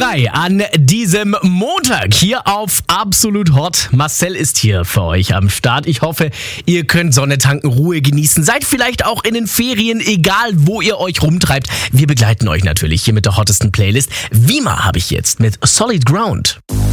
3 an diesem Montag hier auf Absolut Hot. Marcel ist hier für euch am Start. Ich hoffe, ihr könnt Sonne tanken, Ruhe genießen. Seid vielleicht auch in den Ferien, egal wo ihr euch rumtreibt. Wir begleiten euch natürlich hier mit der hottesten Playlist. Wima habe ich jetzt mit Solid Ground.